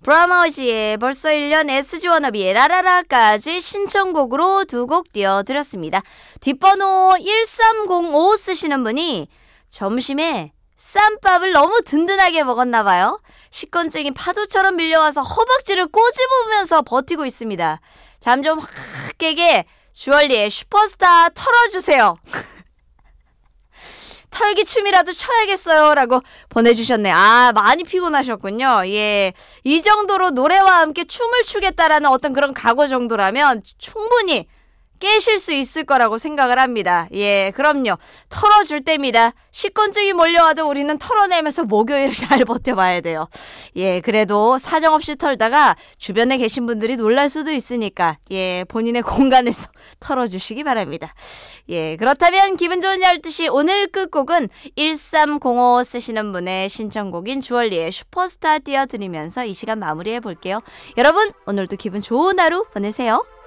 브라너지의 벌써 1년, SG 워너비의 라라라까지 신청곡으로 두 곡 띄워드렸습니다. 뒷번호 1305 쓰시는 분이 점심에 쌈밥을 너무 든든하게 먹었나봐요. 식곤증이 파도처럼 밀려와서 허벅지를 꼬집으면서 버티고 있습니다. 잠 좀 확 깨게 주얼리의 슈퍼스타 털어주세요. 털기 춤이라도 춰야겠어요 라고 보내주셨네요. 아, 많이 피곤하셨군요. 예, 이 정도로 노래와 함께 춤을 추겠다라는 어떤 그런 각오 정도라면 충분히 깨실 수 있을 거라고 생각을 합니다. 예, 그럼요. 털어줄 때입니다. 식곤증이 몰려와도 우리는 털어내면서 목요일을 잘 버텨봐야 돼요. 예, 그래도 사정없이 털다가 주변에 계신 분들이 놀랄 수도 있으니까 예, 본인의 공간에서 털어주시기 바랍니다. 예, 그렇다면 기분 좋은 12시 오늘 끝곡은 1305 쓰시는 분의 신청곡인 주얼리의 슈퍼스타 띄워드리면서 이 시간 마무리해 볼게요. 여러분, 오늘도 기분 좋은 하루 보내세요.